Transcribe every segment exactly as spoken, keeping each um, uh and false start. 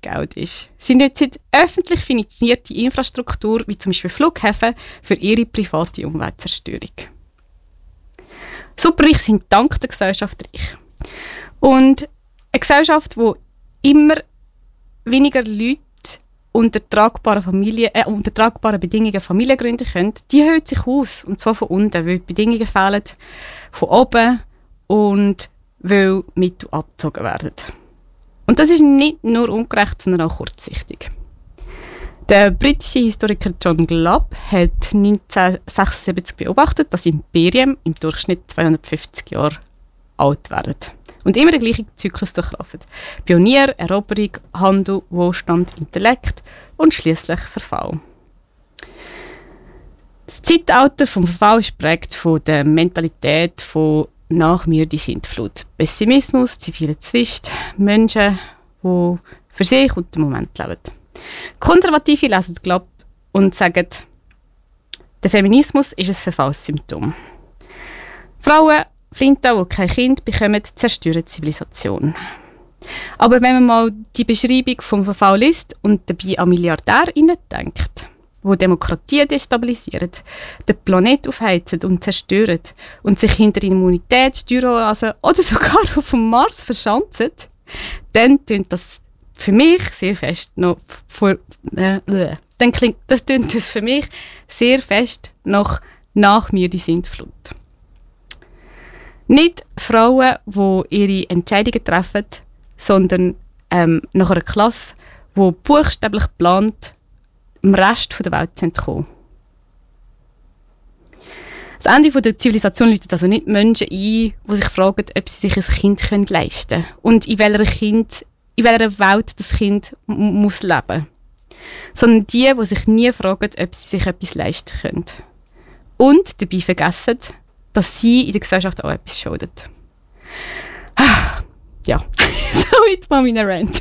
Geld ist. Sie nutzen öffentlich finanzierte Infrastruktur, wie zum Beispiel Flughäfen, für ihre private Umweltzerstörung. Superreich sind dank der Gesellschaft reich. Und eine Gesellschaft, die immer weniger Leute unter tragbaren, Familien, äh, unter tragbaren Bedingungen Familien gründen können, die höht sich aus. Und zwar von unten, weil die Bedingungen fehlen von oben und weil Mittel abgezogen werden. Und das ist nicht nur ungerecht, sondern auch kurzsichtig. Der britische Historiker John Glubb hat neunzehnhundertsechsundsiebzig beobachtet, dass Imperien im Durchschnitt zweihundertfünfzig Jahre alt werden. Und immer den gleichen Zyklus durchlaufen. Pionier, Eroberung, Handel, Wohlstand, Intellekt und schließlich Verfall. Das Zeitalter vom Verfall ist geprägt von der Mentalität von «Nach mir die Sintflut». Pessimismus, zivile Zwist, Menschen, die für sich und den Moment leben. Konservative lesen Glubb und sagen, der Feminismus ist ein Verfallssymptom. Frauen, Flinten, die kein Kind bekommen, zerstören die Zivilisation. Aber wenn man mal die Beschreibung vom Verfall liest und dabei an MilliardärInnen denkt, die Demokratie destabilisieren, den Planeten aufheizen und zerstören und sich hinter Immunität, Steueroasen oder sogar auf dem Mars verschanzen, dann tönt das für mich sehr fest noch vor, äh, äh, dann klingt das, tönt das für mich sehr fest noch «Nach mir die Sintflut». Nicht Frauen, die ihre Entscheidungen treffen, sondern ähm, nach einer Klasse, die buchstäblich plant, dem Rest der Welt zu entkommen. Das Ende der Zivilisation läutet also nicht Menschen ein, die sich fragen, ob sie sich ein Kind leisten können und in welcher, kind, in welcher Welt das Kind m- muss leben muss. Sondern die, die sich nie fragen, ob sie sich etwas leisten können. Und dabei vergessen, dass sie in der Gesellschaft auch etwas schulden. Ja, so weit mal meine Rant.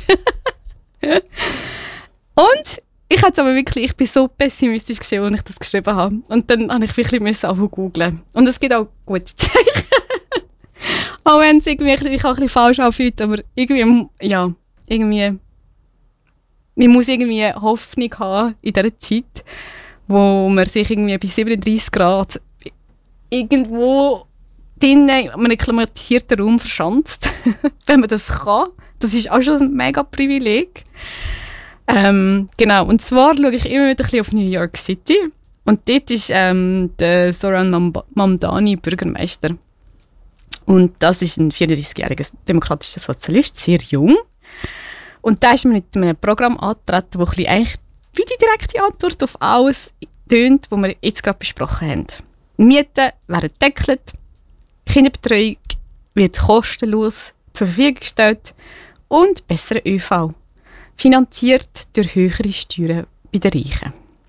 Und ich hatte aber wirklich, ich bin so pessimistisch geschrieben, als ich das geschrieben habe. Und dann musste ich wirklich anfangen zu googlen. Und es gibt auch gute Zeichen. Auch wenn es irgendwie ich auch ein bisschen falsch anfühlt, aber irgendwie, ja, irgendwie, man muss irgendwie Hoffnung haben in dieser Zeit, wo man sich irgendwie bei siebenunddreissig Grad irgendwo drinnen in einem klimatisierten Raum verschanzt, wenn man das kann. Das ist auch schon ein mega Privileg. Ähm, genau, und zwar schaue ich immer wieder ein bisschen auf New York City. Und dort ist ähm, der Zoran Mam- Mamdani Bürgermeister. Und das ist ein vierunddreißigjähriger demokratischer Sozialist, sehr jung. Und da ist mir mit einem Programm angetreten, das eigentlich wie die direkte Antwort auf alles tönt, was wir jetzt gerade besprochen haben. Mieten werden gedeckelt, Kinderbetreuung wird kostenlos zur Verfügung gestellt und besserer ÖV, finanziert durch höhere Steuern bei den Reichen.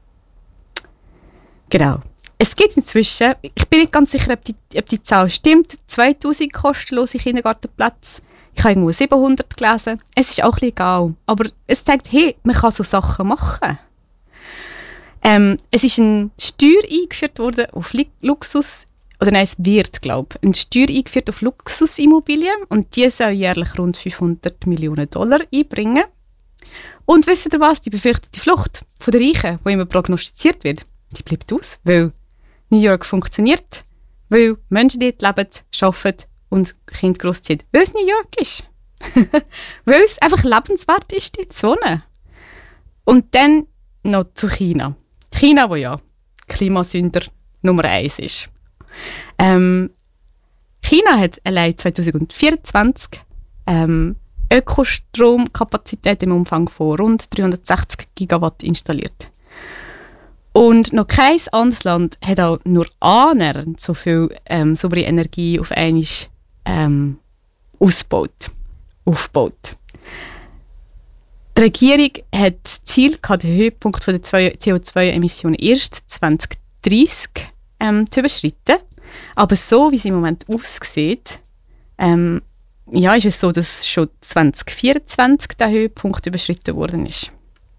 Genau. Es gibt inzwischen, ich bin nicht ganz sicher, ob die, ob die Zahl stimmt, zweitausend kostenlose Kindergartenplätze. Ich habe irgendwo siebenhundert gelesen. Es ist auch ein bisschen egal. Aber es zeigt, hey, man kann so Sachen machen. Ähm, es ist eine Steuer eingeführt worden auf Luxus, oder nein, es wird, glaube ich, eine Steuer eingeführt auf Luxusimmobilien und die soll jährlich rund fünfhundert Millionen Dollar einbringen. Und wisst ihr was? Die befürchtete Flucht von den Reichen, die immer prognostiziert wird, die bleibt aus, weil New York funktioniert, weil Menschen dort leben, arbeiten und Kinder großziehen, weil es New York ist. Weil es einfach lebenswert ist, dort zu wohnen. Und dann noch zu China. China, wo ja Klimasünder Nummer eins ist. Ähm, China hat allein zwanzig vierundzwanzig ähm, Ökostromkapazität im Umfang von rund dreihundertsechzig Gigawatt installiert. Und noch kein anderes Land hat auch nur annähernd so viel ähm, saubere Energie auf einmal ähm, ausgebaut, aufgebaut. Die Regierung hat das Ziel gehabt, den Höhepunkt der C O zwei Emissionen erst zwanzig dreißig ähm, zu überschreiten. Aber so, wie es im Moment aussieht, ähm, ja, ist es so, dass schon zwanzig vierundzwanzig der Höhepunkt überschritten worden ist.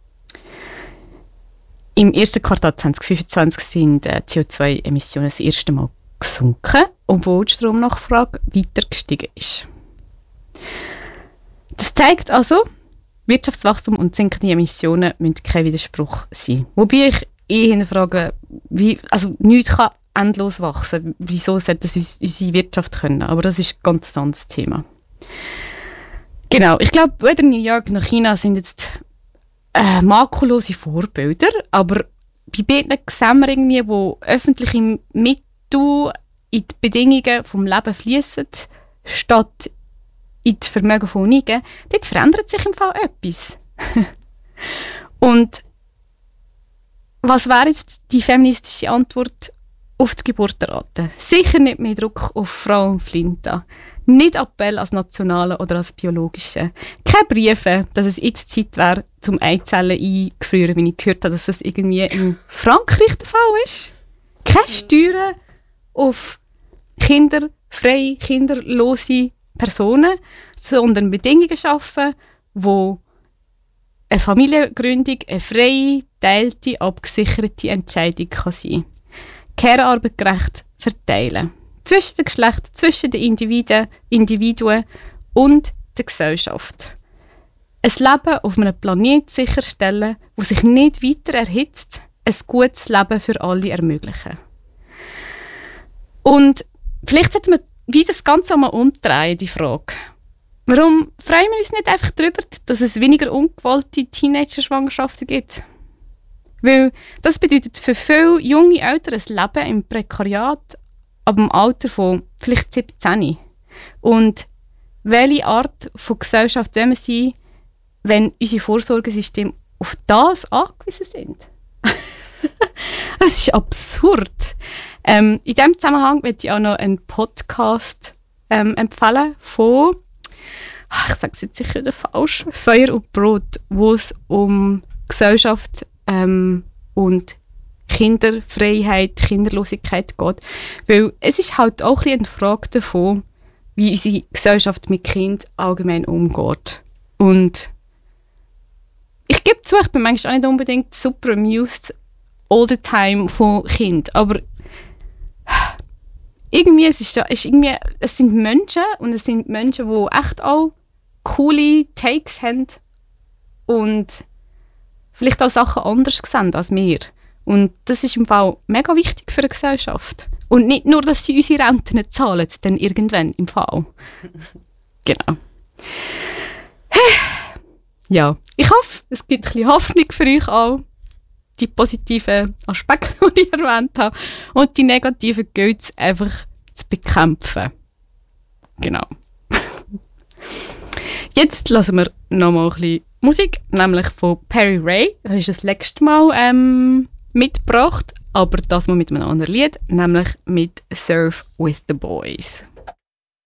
Im ersten Quartal zwanzig fünfundzwanzig sind äh, C O zwei Emissionen das erste Mal gesunken, obwohl die Stromnachfrage weiter gestiegen ist. Das zeigt also, Wirtschaftswachstum und sinkende Emissionen müssen kein Widerspruch sein. Wobei ich eh hinterfrage, wie, also nichts kann endlos wachsen. Wieso sollte das uns, unsere Wirtschaft können? Aber das ist ein ganz anderes Thema. Genau, ich glaube, weder New York noch China sind jetzt äh, makellose Vorbilder, aber bei beiden sehen wir irgendwie, wo öffentliche Mittel in die Bedingungen des Lebens fließen, statt in die Vermögen von Unigen, dort verändert sich im Fall etwas. Und was wäre jetzt die feministische Antwort auf die Geburtenrate? Sicher nicht mehr Druck auf Frauen und Flinta. Nicht Appell als nationale oder als biologische. Keine Briefe, dass es jetzt Zeit wäre, zum Eizellen einzufrieren, wie ich gehört habe, dass das irgendwie in Frankreich der Fall ist. Keine Steuern auf kinderfreie, kinderlose Personen, sondern Bedingungen schaffen, wo eine Familiengründung eine freie, teilte, abgesicherte Entscheidung kann sein. Care-Arbeit gerecht verteilen. Zwischen den Geschlechtern, zwischen den Individuen, Individuen und der Gesellschaft. Ein Leben auf einem Planeten sicherstellen, das sich nicht weiter erhitzt, ein gutes Leben für alle ermöglichen. Und vielleicht sollten wir wie das Ganze einmal umdrehen, die Frage. Warum freuen wir uns nicht einfach darüber, dass es weniger ungewollte Teenager-Schwangerschaften gibt? Weil das bedeutet für viele junge Eltern ein Leben im Prekariat ab dem Alter von vielleicht siebzehn. Und welche Art von Gesellschaft wollen wir sein, wenn unsere Vorsorgesysteme auf das angewiesen sind? Das ist absurd. Ähm, in diesem Zusammenhang möchte ich auch noch einen Podcast ähm, empfehlen von, ich sage es jetzt sicher wieder falsch, Feuer und Brot, wo es um Gesellschaft ähm, und Kinderfreiheit, Kinderlosigkeit geht. Weil es ist halt auch ein eine Frage davon, wie unsere Gesellschaft mit Kindern allgemein umgeht. Und ich gebe zu, ich bin manchmal auch nicht unbedingt super amused all the time von Kindern, aber irgendwie, es, ist, es, ist irgendwie, es sind Menschen und es sind Menschen, die echt auch coole Takes haben und vielleicht auch Sachen anders sehen als wir. Und das ist im Fall mega wichtig für eine Gesellschaft. Und nicht nur, dass sie unsere Renten nicht zahlen, dann irgendwann im Fall. Genau. Ja, ich hoffe, es gibt ein bisschen Hoffnung für euch auch. Die positiven Aspekte, die ich erwähnt habe. Und die negativen gilt es einfach zu bekämpfen. Genau. Jetzt hören wir noch mal ein bisschen Musik, nämlich von Perry Ray. Das ist das letzte Mal ähm, mitgebracht, aber das mal mit einem anderen Lied, nämlich mit Surf with the Boys.